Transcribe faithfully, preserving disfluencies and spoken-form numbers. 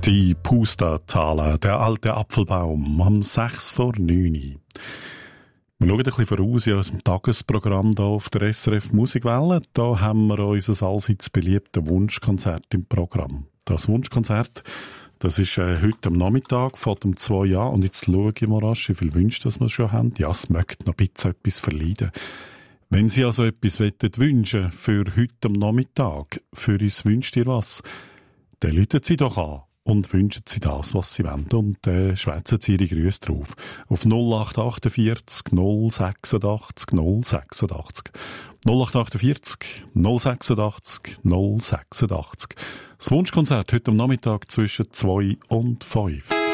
Die Pustertaler, der alte Apfelbaum, am sechs vor neun. Wir schauen ein bisschen voraus in unserem Tagesprogramm hier auf der S R F Musikwelle. Da haben wir unser allseits beliebtes Wunschkonzert im Programm. Das Wunschkonzert, das ist äh, heute am Nachmittag, fährt um zwei an. Und jetzt schaue ich mal rasch, wie viele Wünsche das wir schon haben. Ja, es möchte noch ein bisschen etwas verleiden. Wenn Sie also etwas wünschen für heute am Nachmittag, für uns wünscht ihr was, dann rufen Sie doch an und wünschen Sie das, was Sie wollen. Und äh, schwätzen Sie Ihre Grüße drauf. Auf null acht achtundvierzig null sechsundachtzig null sechsundachtzig. null acht achtundvierzig null sechsundachtzig null sechsundachtzig. Das Wunschkonzert heute am Nachmittag zwischen zwei und fünf.